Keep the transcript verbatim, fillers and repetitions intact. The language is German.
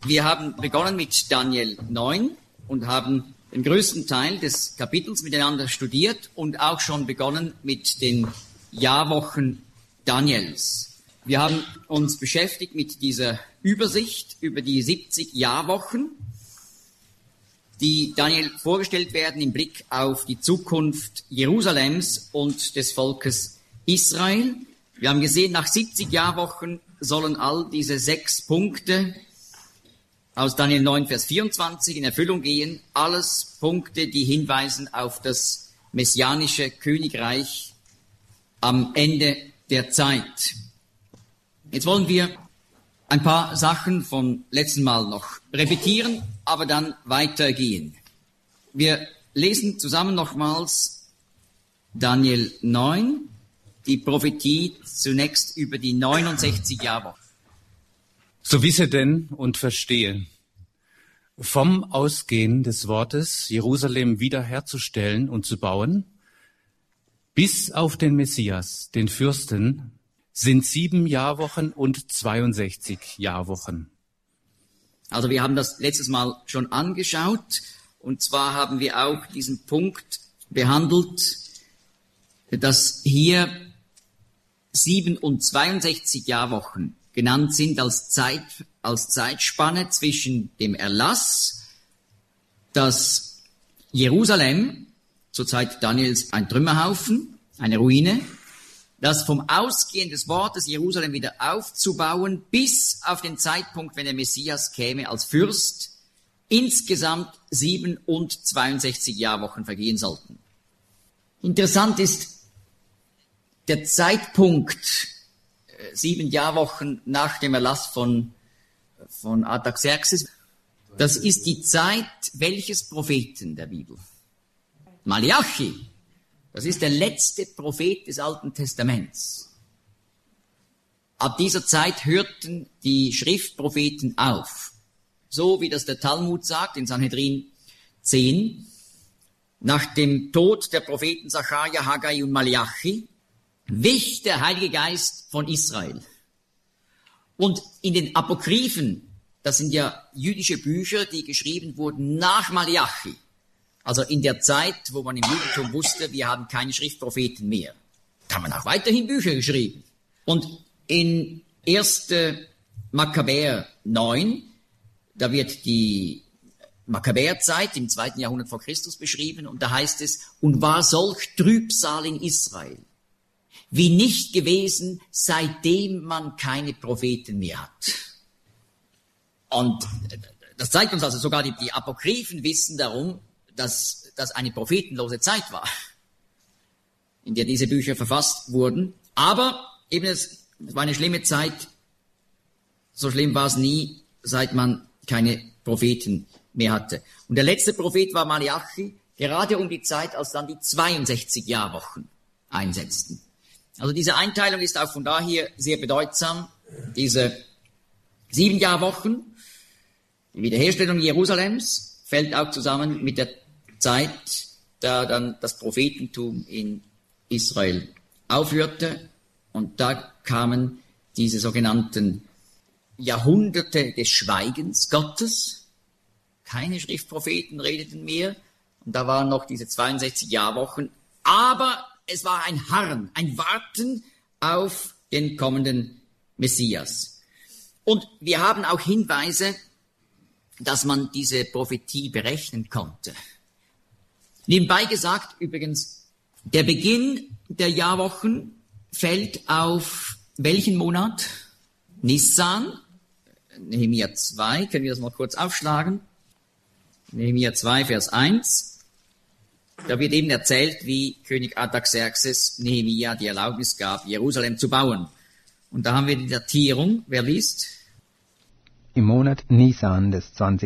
Wir haben begonnen mit Daniel neun und haben den größten Teil des Kapitels miteinander studiert und auch schon begonnen mit den Jahrwochen Daniels. Wir haben uns beschäftigt mit dieser Übersicht über die siebzig Jahrwochen, die Daniel vorgestellt werden im Blick auf die Zukunft Jerusalems und des Volkes Israel. Wir haben gesehen, nach siebzig Jahrwochen sollen all diese sechs Punkte aus Daniel neun, Vers vierundzwanzig in Erfüllung gehen. Alles Punkte, die hinweisen auf das messianische Königreich am Ende der Zeit. Jetzt wollen wir ein paar Sachen vom letzten Mal noch repetieren, aber dann weitergehen. Wir lesen zusammen nochmals Daniel neun, die Prophetie zunächst über die neunundsechzig Jahrwochen. So wisse denn und verstehe, vom Ausgehen des Wortes, Jerusalem wiederherzustellen und zu bauen, bis auf den Messias, den Fürsten, sind sieben Jahrwochen und zweiundsechzig Jahrwochen. Also wir haben das letztes Mal schon angeschaut, und zwar haben wir auch diesen Punkt behandelt, dass hier sieben und zweiundsechzig Jahrwochen genannt sind als Zeit, als Zeitspanne zwischen dem Erlass, dass Jerusalem, zur Zeit Daniels ein Trümmerhaufen, eine Ruine, das vom Ausgehen des Wortes, Jerusalem wieder aufzubauen, bis auf den Zeitpunkt, wenn der Messias käme als Fürst, insgesamt sieben und zweiundsechzig Jahrwochen vergehen sollten. Interessant ist der Zeitpunkt, sieben Jahrwochen nach dem Erlass von, von Artaxerxes. Das ist die Zeit welches Propheten der Bibel? Malachi. Das ist der letzte Prophet des Alten Testaments. Ab dieser Zeit hörten die Schriftpropheten auf. So wie das der Talmud sagt in Sanhedrin zehn. Nach dem Tod der Propheten Sacharja, Haggai und Malachi wich der Heilige Geist von Israel. Und in den Apokryphen, das sind ja jüdische Bücher, die geschrieben wurden nach Malachi, also in der Zeit, wo man im Judentum wusste, wir haben keine Schriftpropheten mehr, da haben auch weiterhin Bücher geschrieben. Und in erster Makkabäer neun, da wird die Makkabäerzeit im zweiten Jahrhundert vor Christus beschrieben, und da heißt es, und war solch Trübsal in Israel, wie nicht gewesen, seitdem man keine Propheten mehr hat. Und das zeigt uns also, sogar die, die Apokryphen wissen darum, dass das eine prophetenlose Zeit war, in der diese Bücher verfasst wurden. Aber eben es war eine schlimme Zeit. So schlimm war es nie, seit man keine Propheten mehr hatte. Und der letzte Prophet war Malachi, gerade um die Zeit, als dann die zweiundsechzig Jahrwochen einsetzten. Also diese Einteilung ist auch von daher sehr bedeutsam. Diese sieben Jahrwochen, die Wiederherstellung Jerusalems, fällt auch zusammen mit der Zeit, da dann das Prophetentum in Israel aufhörte. Und da kamen diese sogenannten Jahrhunderte des Schweigens Gottes. Keine Schriftpropheten redeten mehr. Und da waren noch diese zweiundsechzig Jahrwochen. Aber es war ein Harren, ein Warten auf den kommenden Messias. Und wir haben auch Hinweise, dass man diese Prophetie berechnen konnte. Nebenbei gesagt, übrigens, der Beginn der Jahrwochen fällt auf welchen Monat? Nissan, Nehemia zwei, können wir das mal kurz aufschlagen? Nehemia zwei, Vers eins. Da wird eben erzählt, wie König Artaxerxes Nehemia die Erlaubnis gab, Jerusalem zu bauen. Und da haben wir die Datierung. Wer liest? Im Monat Nisan des zwanzigsten